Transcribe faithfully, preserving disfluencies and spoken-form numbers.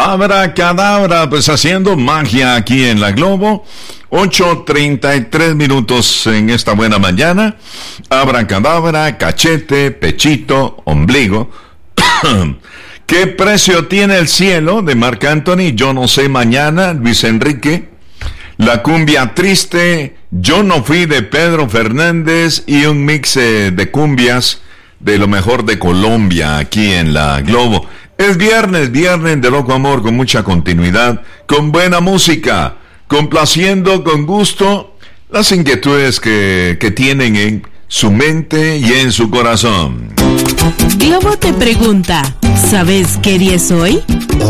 Abracadabra, pues haciendo magia aquí en la Globo. ocho treinta y tres minutos en esta buena mañana. Abracadabra, cachete, pechito, ombligo. ¿Qué precio tiene el cielo? De Marc Anthony, Yo no sé mañana, Luis Enrique. La cumbia triste, Yo no fui, de Pedro Fernández, y un mix eh, de cumbias de lo mejor de Colombia aquí en la Globo. Es viernes, viernes de loco amor, con mucha continuidad, con buena música, complaciendo con gusto las inquietudes que, que tienen en su mente y en su corazón. Globo te pregunta, ¿sabes qué día es hoy?